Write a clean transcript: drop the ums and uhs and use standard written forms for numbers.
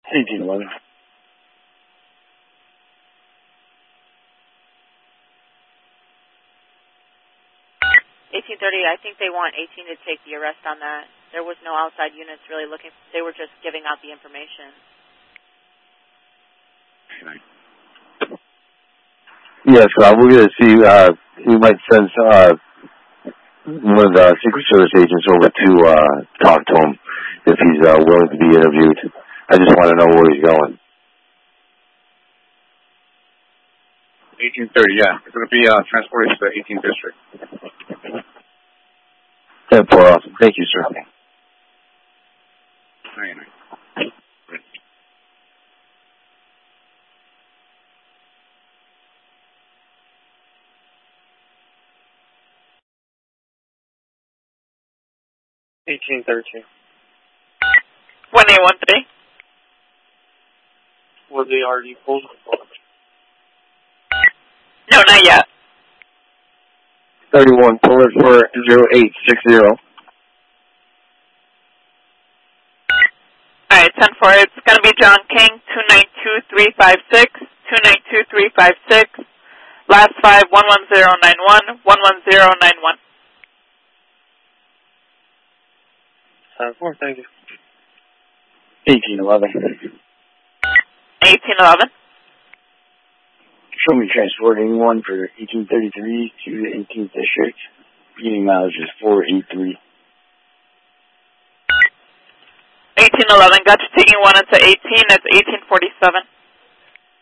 1811. 1830, I think they want 18 to take the arrest on that. There was no outside units really looking. They were just giving out the information. Yes, we're going to see. We might send one of the Secret Service agents over to talk to him if he's willing to be interviewed. I just want to know where he's going. 1830, yeah. It's going to be transported to the 18th district. 10-4, awesome. Thank you, sir. 1813. 1813. Was they already pulled? No, not yet. 31, pull it for 0860. Alright, 10-4. It's going to be John King, 292356, 292356. Last 5, 11091, 11091. 10-4, thank you. 1811. 1811. Show me transporting one for 1833 to the 18th district. Beginning mileage is 483. 1811. Got you taking one into 18. That's 1847.